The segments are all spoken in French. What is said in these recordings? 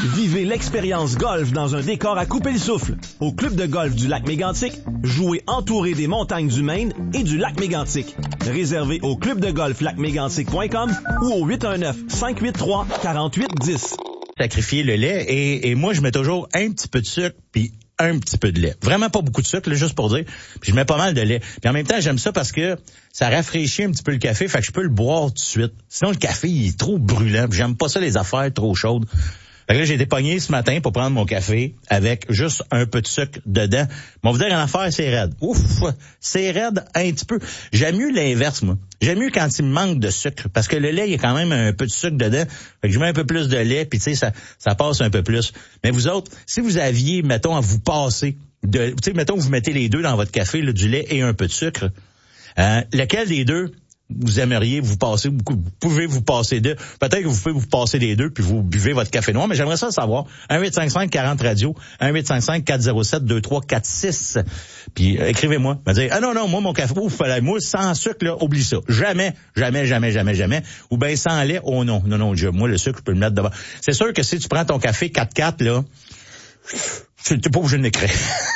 Vivez l'expérience golf dans un décor à couper le souffle. Au club de golf du lac Mégantic, jouez entouré des montagnes du Maine et du lac Mégantic. Réservé au clubdegolflacmégantic.com ou au 819-583-4810. Sacrifier le lait et moi, je mets toujours un petit peu de sucre puis un petit peu de lait. Vraiment pas beaucoup de sucre, là, juste pour dire. Puis je mets pas mal de lait. Puis en même temps, j'aime ça parce que ça rafraîchit un petit peu le café, fait que je peux le boire tout de suite. Sinon, le café, il est trop brûlant. Puis j'aime pas ça, les affaires trop chaudes. Fait que là, j'ai été pogné ce matin pour prendre mon café avec juste un peu de sucre dedans. Mais on va dire en affaire, c'est raide. Ouf, c'est raide un petit peu. J'aime mieux l'inverse, moi. J'aime mieux quand il me manque de sucre. Parce que le lait, il y a quand même un peu de sucre dedans. Fait que je mets un peu plus de lait, puis tu sais, ça passe un peu plus. Mais vous autres, si vous aviez, mettons, à vous passer tu sais, mettons, vous mettez les deux dans votre café, là, du lait et un peu de sucre, lequel des deux vous aimeriez vous passer, vous pouvez vous passer deux. Peut-être que vous pouvez vous passer les deux puis vous buvez votre café noir, mais j'aimerais ça savoir. 1-855-40-radio, 1-855-407-2346. Puis écrivez-moi, me dire non, moi mon café, moi sans sucre là, oublie ça. Jamais. Ou bien sans lait, oh non, moi le sucre je peux le mettre devant. C'est sûr que si tu prends ton café 4-4 là, t'es pas obligé de l'écrire.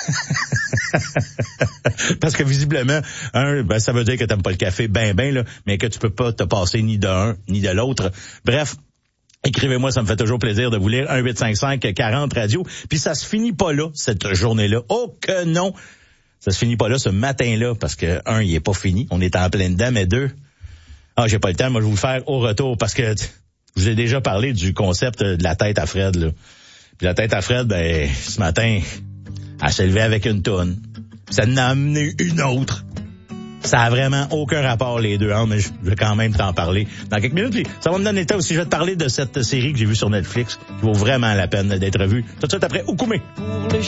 Parce que visiblement, ça veut dire que t'aimes pas le café ben là, mais que tu peux pas te passer ni d'un ni de l'autre. Bref, écrivez-moi, ça me fait toujours plaisir de vous lire. 1-855-40-radio. Puis ça se finit pas là, cette journée-là. Oh que non! Ça se finit pas là ce matin-là, parce que il est pas fini. On est en plein dedans, mais deux, j'ai pas le temps. Moi, je vais vous le faire au retour, parce que je vous ai déjà parlé du concept de la tête à Fred, là. Puis la tête à Fred, ce matin, elle s'est levée avec une toune. Ça en a amené une autre. Ça a vraiment aucun rapport, les deux, mais je vais quand même t'en parler dans quelques minutes. Puis ça va me donner le temps aussi. Je vais te parler de cette série que j'ai vue sur Netflix, qui vaut vraiment la peine d'être vue. Tout de suite après, Okoumé.